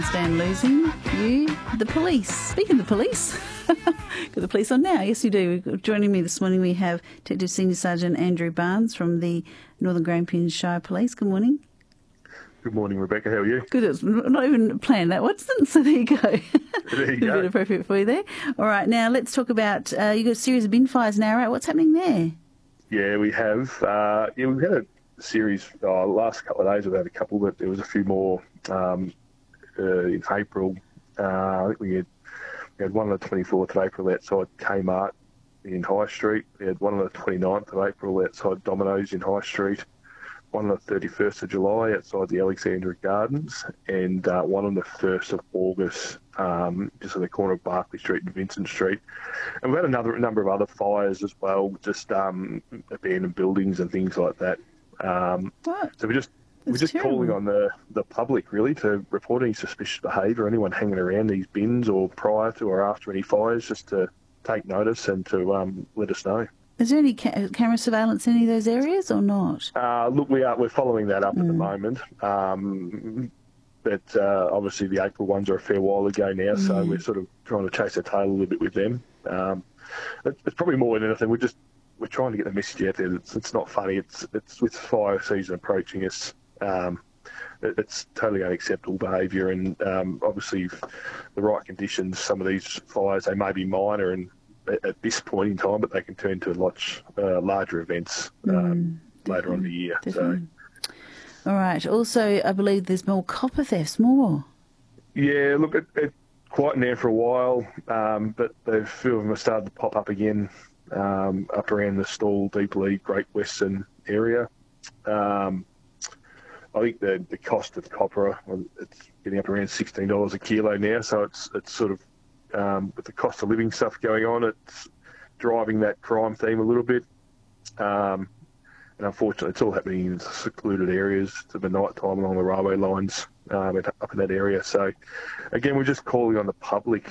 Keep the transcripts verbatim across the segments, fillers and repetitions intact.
Stand losing you, the police. Speaking of the police, got the police on now. Yes, you do. Joining me this morning, we have Detective Senior Sergeant Andrew Barnes from the Northern Grampians Shire Police. Good morning. Good morning, Rebecca. How are you? Good. It's not even planned that once, so there you go. There you go. A bit appropriate for you there. All right, now let's talk about, uh, you've got a series of bin fires now, right? What's happening there? Yeah, we have. Uh, yeah, we've had a series, uh, last couple of days we've had a couple, but there was a few more um, uh, in April. Uh, I think we had, we had one on the twenty-fourth of April outside Kmart in High Street. We had one on the twenty-ninth of April outside Domino's in High Street. One on the thirty-first of July outside the Alexandra Gardens, and uh, one on the first of August, um, just on the corner of Barclay Street and Vincent Street. And we've had another a number of other fires as well, just um, abandoned buildings and things like that. Um, what? So we're just That's we're just terrible. calling on the, the public really to report any suspicious behaviour, anyone hanging around these bins or prior to or after any fires, just to take notice and to um, let us know. Is there any ca- camera surveillance in any of those areas or not? Uh, look, we are we're following that up mm. at the moment, um, but uh, obviously the April ones are a fair while ago now, mm. so we're sort of trying to chase our tail a little bit with them. Um, it, it's probably more than anything. We're just we're trying to get the message out there. It's, it's not funny. It's it's with fire season approaching us. Um, it, it's totally unacceptable behaviour, and um, obviously, if the right conditions, some of these fires they may be minor and. At this point in time, but they can turn to much uh, larger events um, mm, later on in the year. So. All right. Also, I believe there's more copper thefts, more. Yeah, look, it, it quite there for a while, um, but a few of them have started to pop up again um, up around the Stawell, Deeply, Great Western area. Um, I think the the cost of copper, it's getting up around sixteen dollars a kilo now, so it's it's sort of Um, with the cost of living stuff going on, it's driving that crime theme a little bit. Um, and unfortunately, it's all happening in secluded areas to the night time along the railway lines um, up in that area. So, again, we're just calling on the public.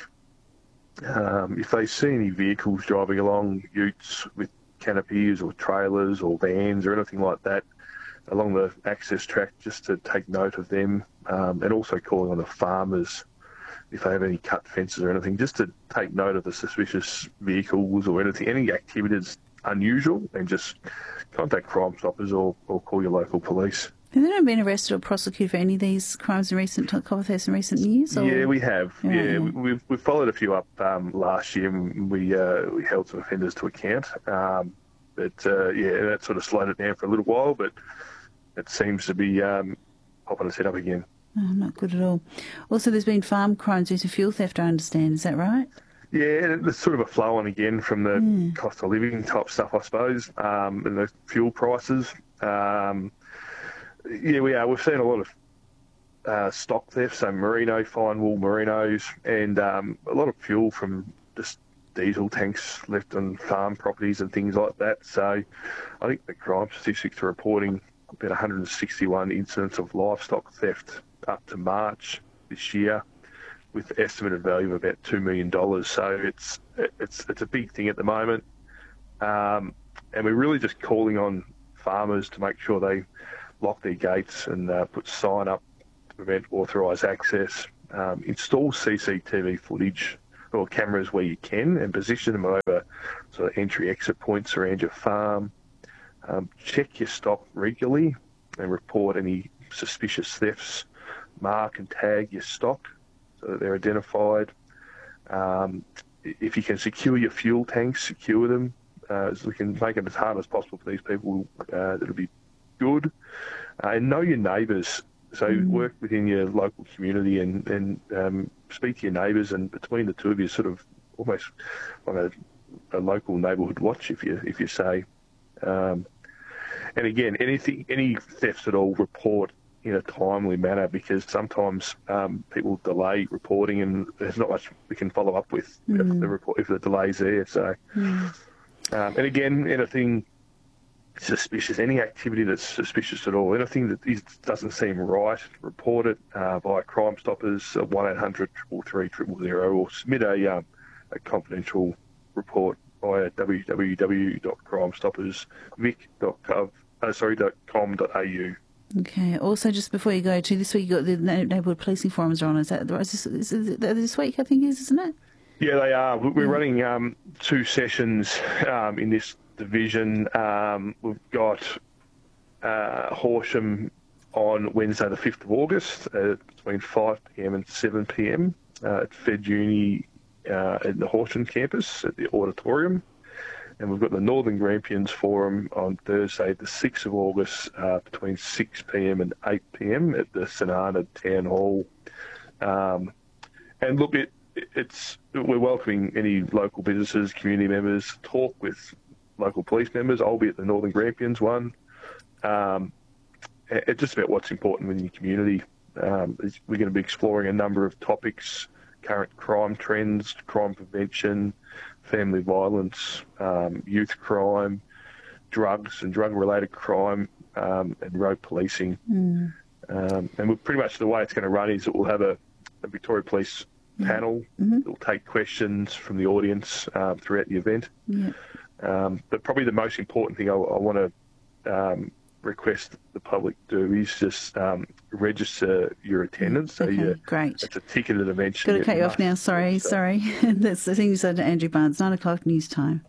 Um, if they see any vehicles driving along, utes with canopies or trailers or vans or anything like that along the access track, just to take note of them, um, and also calling on the farmers if they have any cut fences or anything, just to take note of the suspicious vehicles or anything, any activity that's unusual, and just contact Crime Stoppers or, or call your local police. Have there been arrested or prosecuted for any of these crimes in recent copper thefts in recent years? Or? Yeah, we have. Oh, yeah, yeah. We, we've we've followed a few up um, last year. And we uh, we held some offenders to account, um, but uh, yeah, that sort of slowed it down for a little while. But it seems to be um, popping its head up again. Oh, not good at all. Also, there's been farm crimes due to fuel theft, I understand. Is that right? Yeah, there's sort of a flow on again from the mm. cost of living type stuff, I suppose, um, and the fuel prices. Um, yeah, we are. We've seen a lot of uh, stock theft, so merino, fine wool merinos, and um, a lot of fuel from just diesel tanks left on farm properties and things like that. So I think the crime statistics are reporting about one hundred sixty-one incidents of livestock theft up to March this year, with estimated value of about two million dollars. So it's it's it's a big thing at the moment, um, and we're really just calling on farmers to make sure they lock their gates and uh, put sign up to prevent authorised access, um, install C C T V footage or cameras where you can, and position them over sort of entry-exit points around your farm. Um, check your stock regularly and report any suspicious thefts. Mark and tag your stock so that they're identified. Um, if you can secure your fuel tanks, secure them. Uh, so we can make it as hard as possible for these people. Uh, that'll be good. Uh, and know your neighbours. So mm. work within your local community and, and um, speak to your neighbours, and between the two of you, sort of almost on a, a local neighbourhood watch, if you if you say. Um, and again, anything, any thefts at all, report in a timely manner, because sometimes um, people delay reporting, and there's not much we can follow up with mm. if the report if the delay's there. So, mm. um, and again, anything suspicious, any activity that's suspicious at all, anything that is, doesn't seem right, report it uh, via Crime Stoppers, one eight hundred, three three three zero zero, or submit a um, a confidential report via w w w dot crime stoppers vic dot com dot a u. Okay. Also, just before you go to this week, you got the neighbourhood policing forums are on. Is that is this, is it this week? I think it is, isn't it? Yeah, they are. We're running um, two sessions um, in this division. Um, we've got uh, Horsham on Wednesday, the fifth of August, uh, between five p.m. and seven p.m. Uh, at Fed Uni uh, at the Horsham campus at the auditorium. And we've got the Northern Grampians Forum on Thursday, the sixth of August, uh, between six p.m. and eight p.m. at the St Arnaud Town Hall. Um, and look, it, it's we're welcoming any local businesses, community members, to talk with local police members. I'll be at the Northern Grampians one. Um, it's just about what's important within your community. Um, we're going to be exploring a number of topics: current crime trends, crime prevention, family violence, um, youth crime, drugs and drug-related crime, um, and road policing. Mm. Um, and we're pretty much the way it's going to run is that we'll have a, a Victoria Police panel mm-hmm. that will take questions from the audience um, throughout the event. Yeah. Um, but probably the most important thing I, I want to um, request the public do is just um, register your attendance. So okay, you, great. It's a ticketed event. Got to cut you off now. Sorry, so. sorry. That's the thing you said to Andrew Barnes. Nine o'clock news time.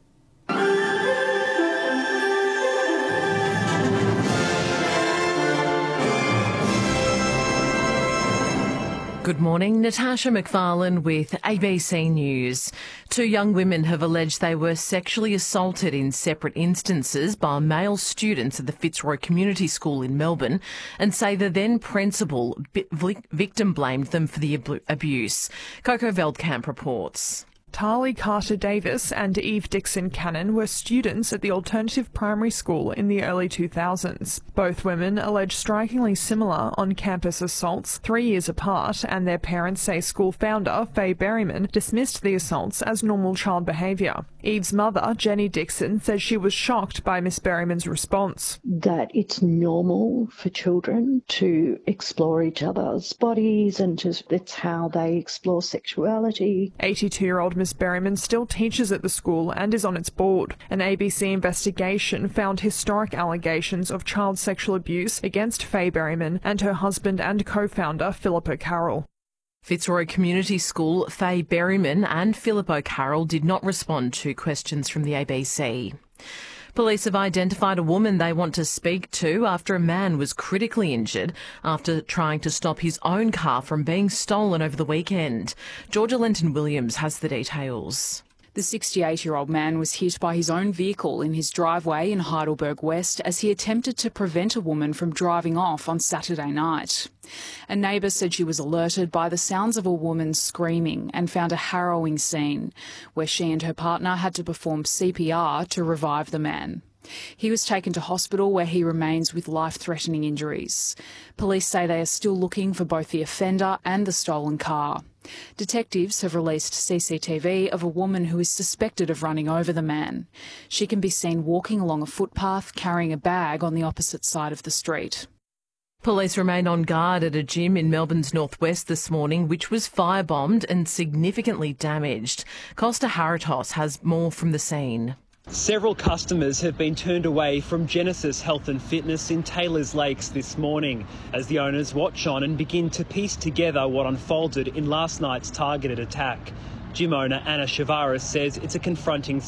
Good morning, Natasha McFarlane with A B C News. Two young women have alleged they were sexually assaulted in separate instances by male students at the Fitzroy Community School in Melbourne and say the then principal victim blamed them for the abuse. Coco Veldkamp reports. Tarly Carter-Davis and Eve Dixon-Cannon were students at the alternative primary school in the early two thousands. Both women allege strikingly similar on-campus assaults three years apart, and their parents say school founder, Faye Berryman, dismissed the assaults as normal child behaviour. Eve's mother, Jenny Dixon, says she was shocked by Miss Berryman's response. That it's normal for children to explore each other's bodies and just it's how they explore sexuality. eighty-two-year-old Miss Berryman still teaches at the school and is on its board. An A B C investigation found historic allegations of child sexual abuse against Faye Berryman and her husband and co-founder Philip O'Carroll. Fitzroy Community School, Faye Berryman and Philip O'Carroll did not respond to questions from the A B C. Police have identified a woman they want to speak to after a man was critically injured after trying to stop his own car from being stolen over the weekend. Georgia Lenton-Williams has the details. The sixty-eight-year-old man was hit by his own vehicle in his driveway in Heidelberg West as he attempted to prevent a woman from driving off on Saturday night. A neighbour said she was alerted by the sounds of a woman screaming and found a harrowing scene where she and her partner had to perform C P R to revive the man. He was taken to hospital where he remains with life-threatening injuries. Police say they are still looking for both the offender and the stolen car. Detectives have released C C T V of a woman who is suspected of running over the man. She can be seen walking along a footpath carrying a bag on the opposite side of the street. Police remain on guard at a gym in Melbourne's northwest this morning, which was firebombed and significantly damaged. Costa Haratos has more from the scene. Several customers have been turned away from Genesis Health and Fitness in Taylors Lakes this morning as the owners watch on and begin to piece together what unfolded in last night's targeted attack. Gym owner Anna Shavaris says it's a confronting